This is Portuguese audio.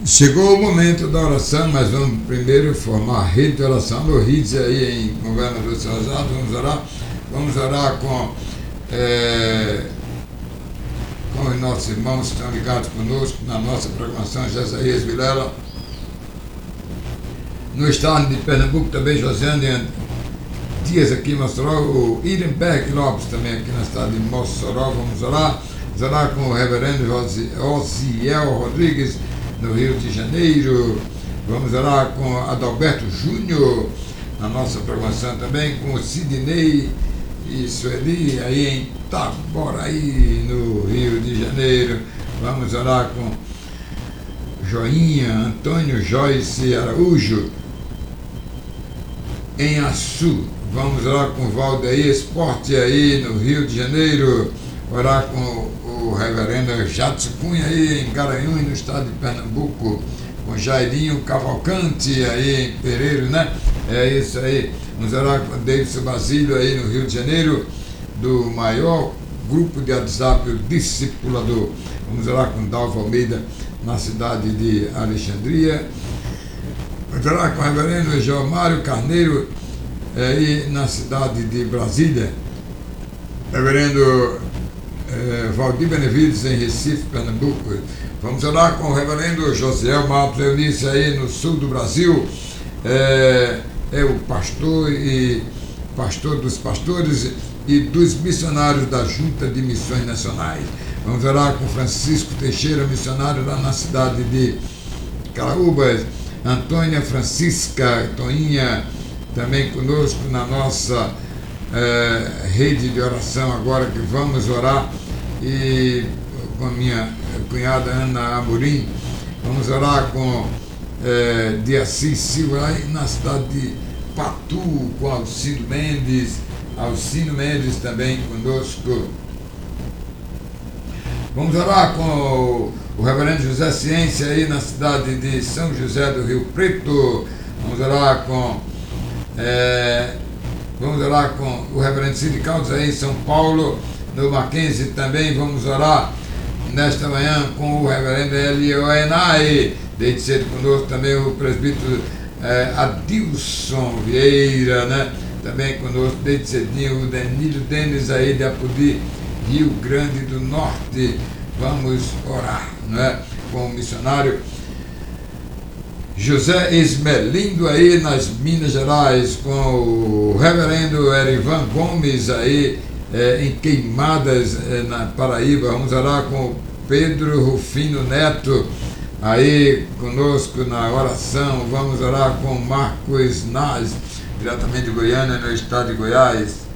Chegou o momento da oração, mas vamos primeiro formar a rede de oração do RIDS aí em Governador Salazar. Vamos orar com os nossos irmãos que estão ligados conosco na nossa programação. Jesaías Vilela, no estado de Pernambuco também, Josiane Dias aqui em Mossoró, o Irenberg Lopes também aqui na cidade de Mossoró. Vamos orar com o reverendo Osiel Rodrigues, no Rio de Janeiro. Vamos orar com Adalberto Júnior na nossa programação também, com o Sidney e Sueli aí em Itaboraí, no Rio de Janeiro. Vamos orar com Joinha Antônio Joyce Araújo em Açu. Vamos orar com o Valdeir Esporte aí no Rio de Janeiro. Orar com o reverendo Jadson Cunha aí em Garanhuns, no estado de Pernambuco, com Jairinho Cavalcante aí em Pereiro, né? É isso aí. Vamos orar com Davidson Basílio aí no Rio de Janeiro, do maior grupo de WhatsApp, o Discipulador. Vamos orar com Dalva Almeida na cidade de Alexandria. Vamos orar com o reverendo João Mário Carneiro aí na cidade de Brasília. Reverendo Valdir Benevides em Recife, Pernambuco. Vamos orar com o reverendo Josiel Matos Eunice aí no sul do Brasil. É o pastor dos pastores e dos missionários da Junta de Missões Nacionais. Vamos orar com Francisco Teixeira, missionário lá na cidade de Caraúbas. Antônia Francisca Toinha também conosco na nossa rede de oração agora, que vamos orar, e com a minha cunhada Ana Amorim. Vamos orar com de Assis Silva lá na cidade de Patu, com Alcino Mendes também conosco. Vamos orar com o reverendo José Ciência aí na cidade de São José do Rio Preto. Vamos orar com o reverendo Cid Caldas aí em São Paulo, no Mackenzie também. Vamos orar nesta manhã com o reverendo Elioenai, desde cedo conosco também o presbítero Adilson Vieira, né? Também conosco desde cedinho o Denilho Denis aí de Apodi, Rio Grande do Norte. Vamos orar, né? Com o missionário José Esmelindo aí nas Minas Gerais, com o reverendo Erivan Gomes aí em Queimadas, na Paraíba. Vamos orar com o Pedro Rufino Neto aí conosco na oração. Vamos orar com Marcos Nas, diretamente de Goiânia, no estado de Goiás.